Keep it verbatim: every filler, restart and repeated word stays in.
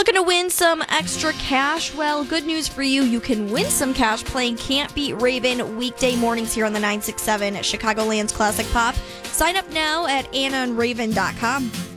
Looking to win some extra cash? Well, good news for you. You can win some cash playing Can't Beat Raven weekday mornings here on the nine six seven at Chicagoland's Classic Pop. Sign up now at anna and raven dot com.